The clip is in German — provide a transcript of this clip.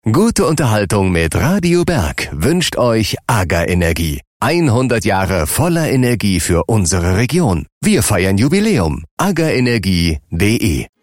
Gute Unterhaltung mit Radio Berg wünscht euch AGA Energie. 100 Jahre voller Energie für unsere Region. Wir feiern Jubiläum. agaenergie.de